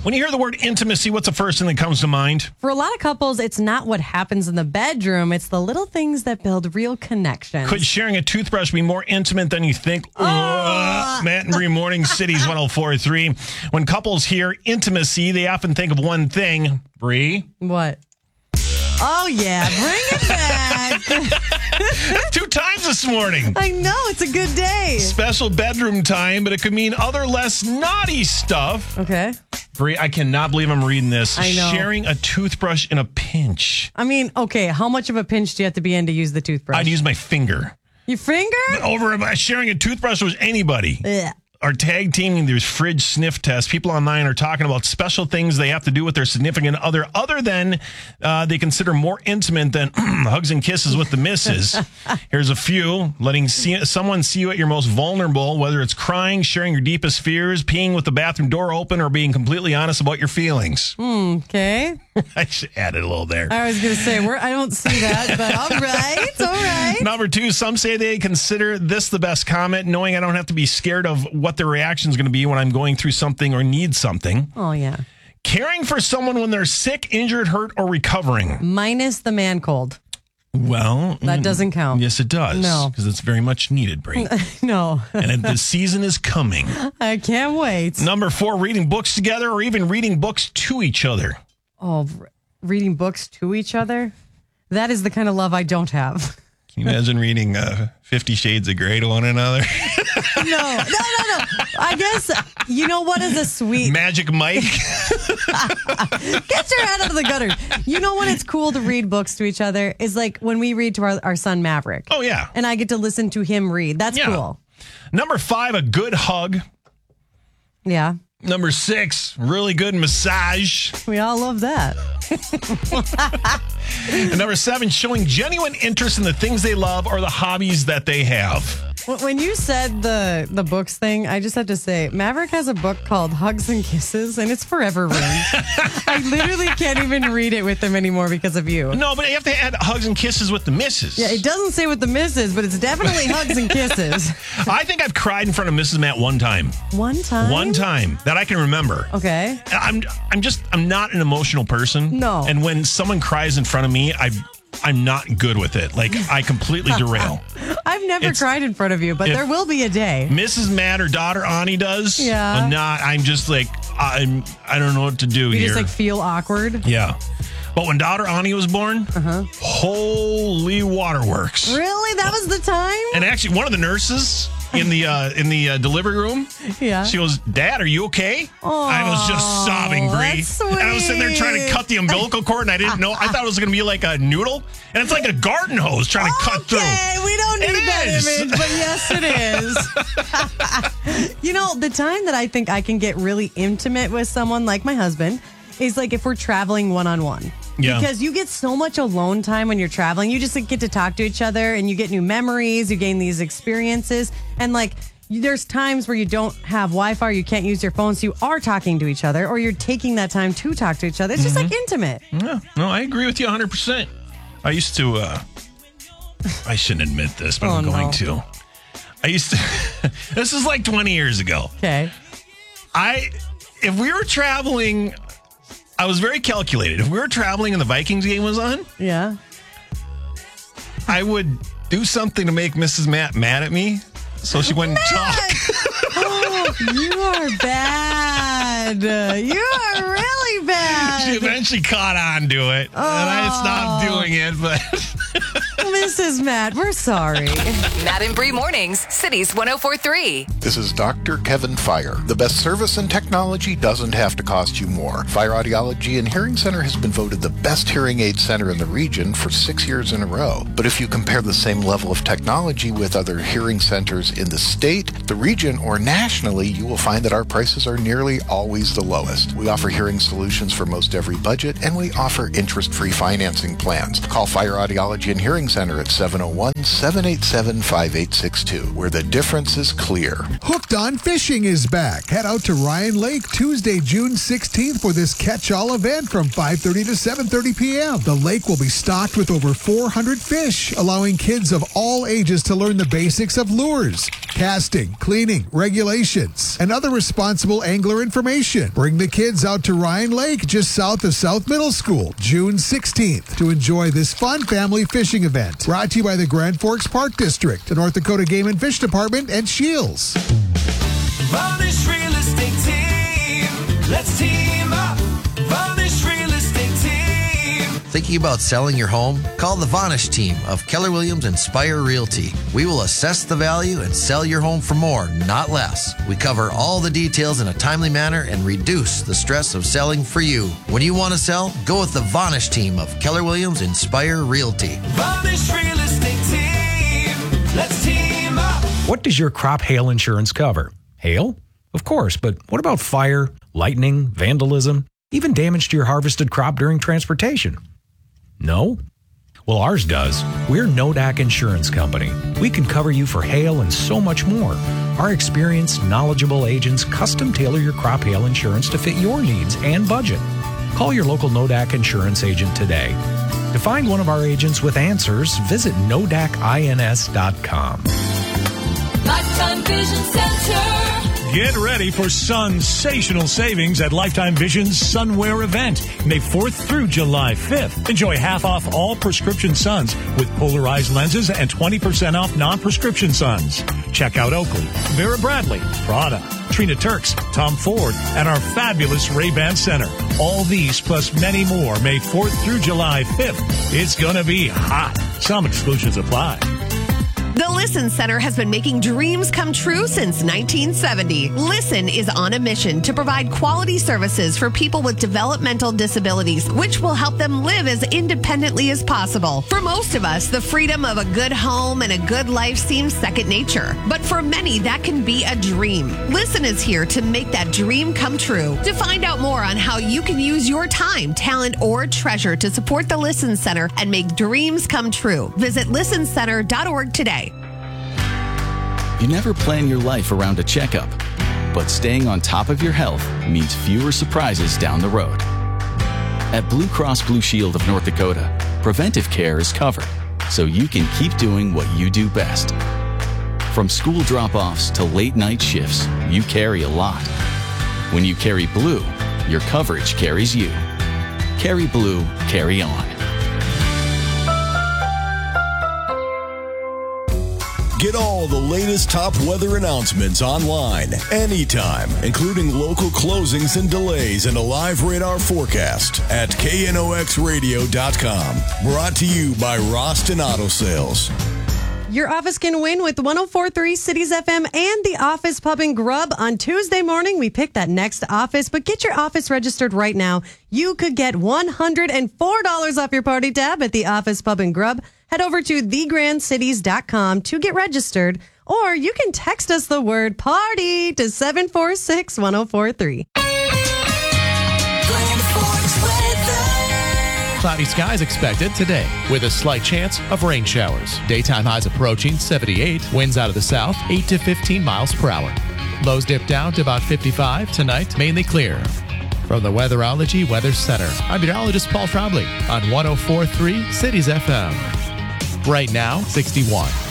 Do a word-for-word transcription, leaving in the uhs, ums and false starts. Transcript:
When you hear the word intimacy, what's the first thing that comes to mind? For a lot of couples, it's not what happens in the bedroom. It's the little things that build real connections. Could sharing a toothbrush be more intimate than you think? Oh. Uh, Matt and Bree Morning, Cities one oh four point three. When couples hear intimacy, they often think of one thing. Bree? What? Oh, yeah. Bring it back. Two times this morning. I know. It's a good day. Special bedroom time, but it could mean other less naughty stuff. Okay. Bree, I cannot believe I'm reading this. I know. Sharing a toothbrush in a pinch. I mean, okay, how much of a pinch do you have to be in to use the toothbrush? I'd use my finger. Your finger? Over sharing a toothbrush with anybody. Ugh. Are tag teaming there's fridge sniff tests. People online are talking about special things they have to do with their significant other, other than uh, they consider more intimate than hugs and kisses with the missus. Here's a few. Letting see, someone see you at your most vulnerable, whether it's crying, sharing your deepest fears, peeing with the bathroom door open, or being completely honest about your feelings. Mm, okay. I should add it a little there. I was going to say, we're, I don't see that, but all right, all right. Number two, some say they consider this the best comment, knowing I don't have to be scared of what the reaction is going to be when I'm going through something or need something. Oh, yeah. Caring for someone when they're sick, injured, hurt, or recovering. Minus the man cold. Well, that doesn't count. Yes, it does. No. Because it's very much needed, Bree. No. And the season is coming. I can't wait. Number four, reading books together or even reading books to each other. Oh, reading books to each other? That is the kind of love I don't have. Can you imagine reading uh, Fifty Shades of Grey to one another? No, no, no, no. I guess, you know what is a sweet... Magic Mike? Get your head out of the gutter. You know when it's cool to read books to each other is like when we read to our, our son Maverick. Oh, yeah. And I get to listen to him read. That's Yeah. cool. Number five, a good hug. Yeah. Number six, really good massage. We all love that. And number seven, showing genuine interest in the things they love or the hobbies that they have. When you said the the books thing, I just have to say, Maverick has a book called Hugs and Kisses, and it's forever ruined. I literally can't even read it with him anymore because of you. No, but you have to add hugs and kisses with the missus. Yeah, it doesn't say with the missus, but it's definitely Hugs and Kisses. I think I've cried in front of Missus Matt one time. One time? One time that I can remember. Okay. I'm I'm just I'm not an emotional person. No. And when someone cries in front of me, I I'm not good with it. Like I completely derail. I've never It's- cried in front of you, but if- there will be a day. Missus Matt, her daughter Ani does. Yeah. I'm not. I'm just like I'm. I don't know what to do You here. just like feel awkward. Yeah. But when daughter Ani was born, Uh-huh. holy waterworks. Really? That was the time? And actually, one of the nurses in the uh, in the uh, delivery room, Yeah. she goes, "Dad, are you okay?" I was just sobbing, Bree. that's And I was sitting there trying to sweet. cut the umbilical cord, and I didn't know. I thought it was going to be like a noodle, and it's like a garden hose trying to cut through. Okay, we don't need It that is. image, but yes, it is. You know, the time that I think I can get really intimate with someone like my husband is like if we're traveling one-on-one. Yeah. Because you get so much alone time when you're traveling. You just like, get to talk to each other and you get new memories. You gain these experiences. And like, you- there's times where you don't have Wi-Fi, you can't use your phone, so you are talking to each other or you're taking that time to talk to each other. It's just like intimate. Yeah, no, I agree with you one hundred percent. I used to, uh, I shouldn't admit this, but Oh, I'm going no. to. I used to, this is like twenty years ago. Okay. I, if we were traveling, I was very calculated. If we were traveling and the Vikings game was on, Yeah. I would do something to make Missus Matt mad at me so she wouldn't talk. Oh, you are bad. You are really bad. She eventually caught on to it, and I stopped doing it, but... Missus Matt, we're sorry. Matt and Bree Mornings, Cities one oh four point three. This is Doctor Kevin Fire. The best service and technology doesn't have to cost you more. Fire Audiology and Hearing Center has been voted the best hearing aid center in the region for six years in a row. But if you compare the same level of technology with other hearing centers in the state, the region, or nationally, you will find that our prices are nearly always the lowest. We offer hearing solutions for most every budget, and we offer interest-free financing plans. Call Fire Audiology and Hearing Center Center at seven oh one, seven eight seven, five eight six two, where the difference is clear. Hooked on Fishing is back. Head out to Ryan Lake Tuesday, June sixteenth for this catch-all event from five thirty to seven thirty p.m. The lake will be stocked with over four hundred fish, allowing kids of all ages to learn the basics of lures, casting, cleaning, regulations, and other responsible angler information. Bring the kids out to Ryan Lake just south of South Middle School, June sixteenth, to enjoy this fun family fishing event. Brought to you by the Grand Forks Park District, the North Dakota Game and Fish Department, and Shields. Varnish Real Estate Team. Let's team up. Varnish Real Estate Team. Thinking about selling your home? Call the Vanish team of Keller Williams Inspire Realty. We will assess the value and sell your home for more, not less. We cover all the details in a timely manner and reduce the stress of selling for you. When you want to sell, go with the Vanish team of Keller Williams Inspire Realty. Varnish Real Estate Team. Let's team up. What does your crop hail insurance cover? Hail? Of course, but what about fire, lightning, vandalism, even damage to your harvested crop during transportation? No? Well, ours does. We're Nodak Insurance Company. We can cover you for hail and so much more. Our experienced, knowledgeable agents custom tailor your crop hail insurance to fit your needs and budget. Call your local Nodak Insurance agent today. To find one of our agents with answers, visit nodak ins dot com. Lifetime Vision Center. Get ready for sensational savings at Lifetime Vision's Sunwear event, May fourth through July fifth. Enjoy half off all prescription suns with polarized lenses and twenty percent off non-prescription suns. Check out Oakley, Vera Bradley, Prada, Trina Turks, Tom Ford, and our fabulous Ray-Ban Center. All these plus many more, May fourth through July fifth. It's gonna be hot. Some exclusions apply. The Listen Center has been making dreams come true since nineteen seventy. Listen is on a mission to provide quality services for people with developmental disabilities, which will help them live as independently as possible. For most of us, the freedom of a good home and a good life seems second nature. But for many, that can be a dream. Listen is here to make that dream come true. To find out more on how you can use your time, talent, or treasure to support the Listen Center and make dreams come true, visit listen center dot org today. You never plan your life around a checkup, but staying on top of your health means fewer surprises down the road. At Blue Cross Blue Shield of North Dakota, preventive care is covered, so you can keep doing what you do best. From school drop-offs to late-night shifts, you carry a lot. When you carry Blue, your coverage carries you. Carry Blue, carry on. Get all the latest top weather announcements online, anytime, including local closings and delays and a live radar forecast at K N O X radio dot com. Brought to you by Roston Auto Sales. Your office can win with one oh four point three Cities F M and the Office Pub and Grub. On Tuesday morning, we pick that next office, but get your office registered right now. You could get one hundred four dollars off your party tab at the Office Pub and Grub. Head over to the grand cities dot com to get registered, or you can text us the word party to seven four six, one oh four three. Cloudy skies expected today with a slight chance of rain showers. Daytime highs approaching seventy-eight. Winds out of the south, eight to fifteen miles per hour. Lows dip down to about fifty-five. Tonight, mainly clear. From the Weatherology Weather Center, I'm meteorologist Paul Trombley on one oh four point three Cities F M. Right now, sixty-one.